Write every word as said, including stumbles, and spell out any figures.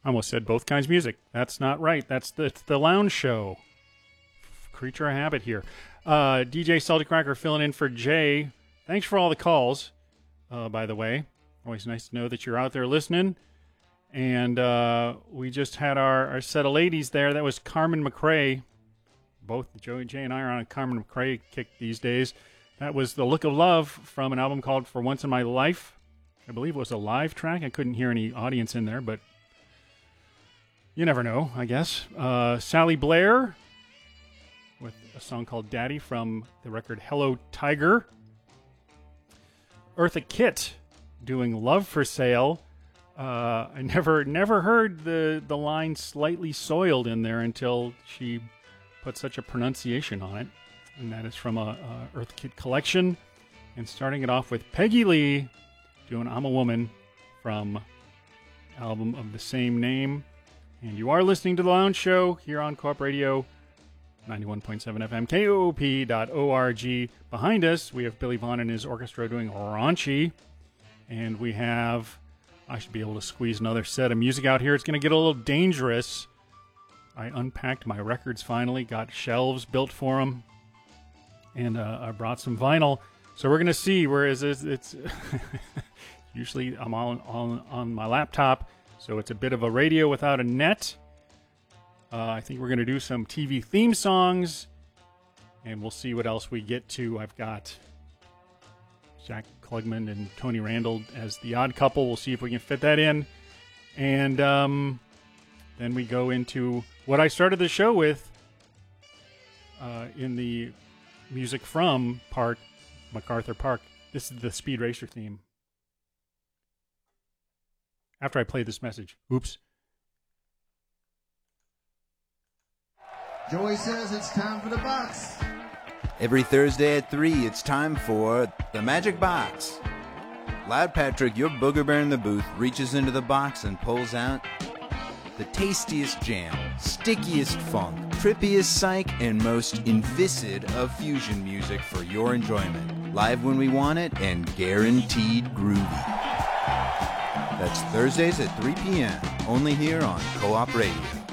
I almost said both kinds of music. That's not right. That's the, it's the lounge show. Creature of habit here. Uh, D J Salty Cracker filling in for Jay. Thanks for all the calls, uh, by the way. Always nice to know that you're out there listening. And uh, we just had our, our set of ladies there. That was Carmen McRae. Both Joey Jay and I are on a Carmen McRae kick these days. That was The Look of Love from an album called For Once in My Life. I believe it was a live track. I couldn't hear any audience in there, but you never know, I guess. Uh, Sally Blair with a song called Daddy from the record Hello Tiger. Eartha Kitt doing Love for Sale. Uh, I never never heard the, the line slightly soiled in there until she put such a pronunciation on it. And that is from a, a Eartha Kitt collection. And starting it off with Peggy Lee doing I'm a Woman from album of the same name. And you are listening to The Lounge Show here on Co-op Radio, ninety-one point seven F M, K O O P dot org. Behind us, we have Billy Vaughn and his orchestra doing Raunchy. And we have, I should be able to squeeze another set of music out here. It's going to get a little dangerous. I unpacked my records finally, got shelves built for them, and uh, I brought some vinyl. So we're going to see, whereas it's, it's usually I'm on, on, on my laptop, so it's a bit of a radio without a net. Uh, I think we're going to do some T V theme songs, and we'll see what else we get to. I've got Jack Klugman and Tony Randall as the odd couple. We'll see if we can fit that in. And um, then we go into what I started the show with uh, in the music from part, MacArthur Park. This is the Speed Racer theme. After I play this message. Oops. Joey says it's time for the box. Every Thursday at three, it's time for the Magic Box. Loud Patrick, your booger bear in the booth, reaches into the box and pulls out the tastiest jam, stickiest funk, trippiest psych, and most inviscid of fusion music for your enjoyment. Live when we want it and guaranteed groovy. That's Thursdays at three p.m. only here on Co-op Radio.